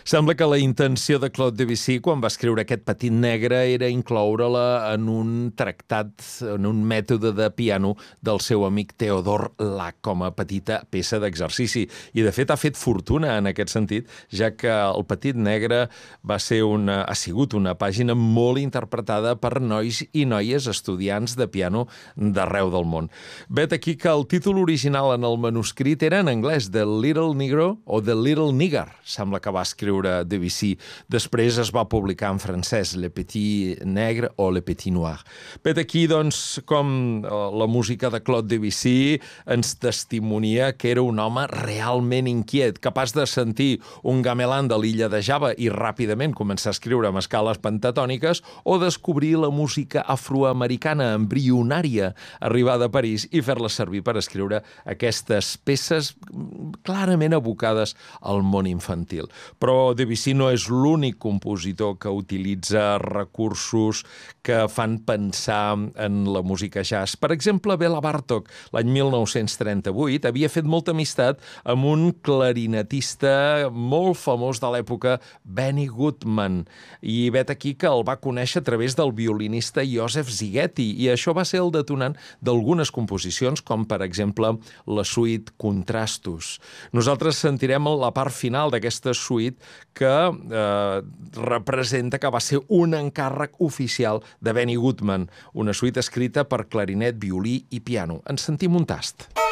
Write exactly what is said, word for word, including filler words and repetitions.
Sembla que la intenció de Claude Debussy, quan va escriure aquest Petit negre, era incloure-la en un tractat, en un mètode de piano del seu amic Theodore Lac, com a petita peça d'exercici. I, de fet, ha fet fortuna en aquest sentit, ja que el Petit negre va ser una, ha sigut una pàgina molt interpretada per nois i noies estudiants de piano d'arreu del món. Vet aquí que el títol original en el manuscrit era en anglès, The Little Negro o The Little Nigger, sembla que va escriure Debussy. Després es va publicar en francès, Le Petit Negre o Le Petit Noir. Vet aquí, doncs, com la música de Claude Debussy ens testimonia que era un home realment inquiet, capaç de sentir un gamelan de l'illa de Java i ràpidament començar a escriure amb escales pentatòniques, o descobrir la música afroamericana embrionària arribada a París i fer-la servir per escriure aquestes peces clarament abocades al món infantil. Però Debussy no és l'únic compositor que utilitza recursos que fan pensar en la música jazz. Per exemple, Bela Bartók, l'any mil nou-cents trenta-vuit, havia fet molta amistat amb un clarinetista molt famós de l'època, Benny Goodman. I vet aquí que el va conèixer a través del violinista Joseph Szigeti, i això va ser el detonant d'algunes composicions, com per exemple la suite Contrastus. Nosaltres sentirem la part final d'aquesta suite que eh, representa que va ser un encàrrec oficial de Benny Goodman, una suite escrita per clarinet, violí i piano. En sentim un tast.